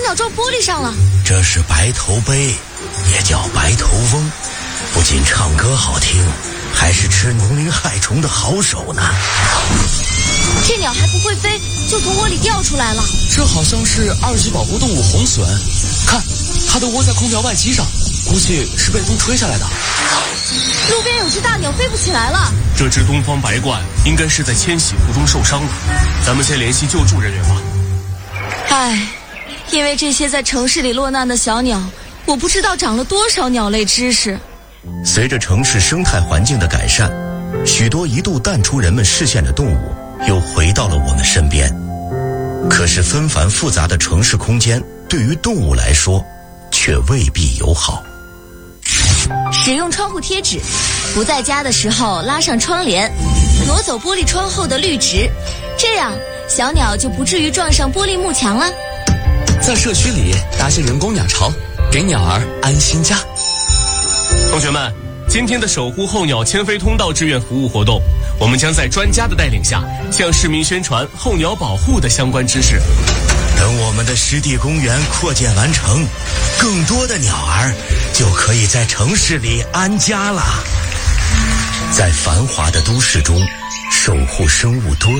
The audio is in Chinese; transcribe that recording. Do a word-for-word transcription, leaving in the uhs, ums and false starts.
鸟撞玻璃上了。 这是白头杯，也叫白头翁，不仅唱歌好听，还是吃农灵害虫的好手呢。 这鸟还不会飞，就从窝里掉出来了。 这好像是二级保护动物红隼，看，它都窝在空调外机上，估计是被风吹下来的。 路边有只大鸟飞不起来了。 这只东方白鹳应该是在迁徙途中受伤了，咱们先联系救助人员吧。 唉，因为这些在城市里落难的小鸟，我不知道长了多少鸟类知识。 随着城市生态环境的改善，许多一度淡出人们视线的动物又回到了我们身边。可是纷繁复杂的城市空间对于动物来说却未必友好。 使用窗户贴纸，不在家的时候拉上窗帘，挪走玻璃窗后的绿植，这样小鸟就不至于撞上玻璃幕墙了。 在社区里搭些人工鸟巢，给鸟儿安心家。 同学们，今天的守护候鸟迁飞通道志愿服务活动，我们将在专家的带领下向市民宣传候鸟保护的相关知识。 等我们的湿地公园扩建完成，更多的鸟儿就可以在城市里安家了。在繁华的都市中，守护生物多